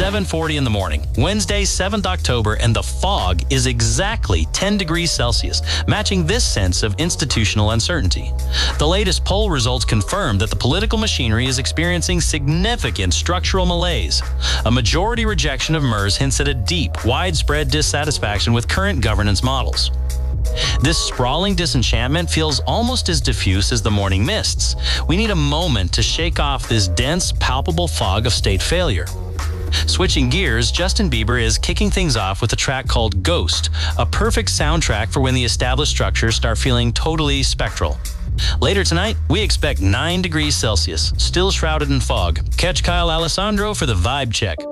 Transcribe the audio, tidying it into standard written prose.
7:40 in the morning, Wednesday, 7th October, and the fog is exactly 10 degrees Celsius, matching this sense of institutional uncertainty. The latest poll results confirm that the political machinery is experiencing significant structural malaise. A majority rejection of MERS hints at a deep, widespread dissatisfaction with current governance models. This sprawling disenchantment feels almost as diffuse as the morning mists. We need a moment to shake off this dense, palpable fog of state failure. Switching gears, Justin Bieber is kicking things off with a track called Ghost, a perfect soundtrack for when the established structures start feeling totally spectral. Later tonight, we expect 9 degrees Celsius, still shrouded in fog. Catch Kyle Alessandro for the Vibe Check.